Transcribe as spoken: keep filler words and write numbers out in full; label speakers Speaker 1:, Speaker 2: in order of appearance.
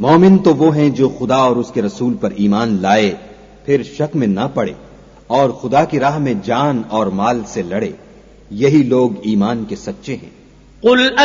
Speaker 1: मोमिन तो वो हैं जो खुदा और उसके रसूल पर ईमान लाए, फिर शक में ना पड़े और खुदा की राह में जान और माल से लड़े। यही लोग ईमान के सच्चे हैं।